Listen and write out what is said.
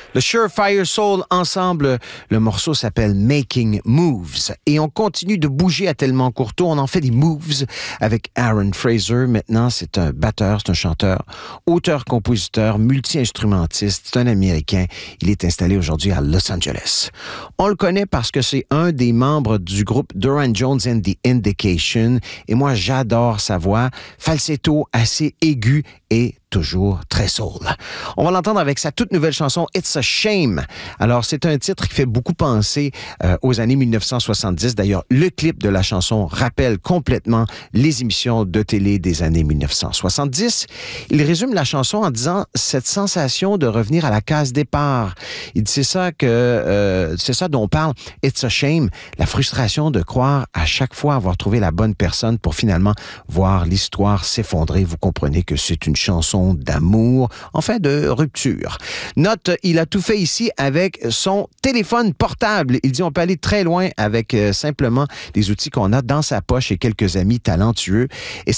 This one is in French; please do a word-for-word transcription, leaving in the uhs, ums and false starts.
Le Surefire Soul ensemble, le morceau s'appelle Making Moves. Et on continue de bouger à tellement court tour. On en fait des moves avec Aaron Fraser. Maintenant, c'est un batteur, c'est un chanteur, auteur-compositeur, multi-instrumentiste. C'est un Américain. Il est installé aujourd'hui à Los Angeles. On le connaît parce que c'est un des membres du groupe Duran Jones and the Indication. Et moi, j'adore sa voix. Falsetto assez aigu et toujours très soul. On va l'entendre avec sa toute nouvelle chanson « It's a Shame ». Alors, c'est un titre qui fait beaucoup penser euh, aux années dix-neuf cent soixante-dix. D'ailleurs, le clip de la chanson rappelle complètement les émissions de télé des années dix-neuf cent soixante-dix. Il résume la chanson en disant « cette sensation de revenir à la case départ ». Il dit c'est ça que euh, c'est ça dont on parle « It's a Shame », la frustration de croire à chaque fois avoir trouvé la bonne personne pour finalement voir l'histoire s'effondrer. Vous comprenez que c'est une chanson d'amour, enfin de rupture. Note, il a tout fait ici avec son téléphone portable. Il dit on peut aller très loin avec euh, simplement les outils qu'on a dans sa poche et quelques amis talentueux. Et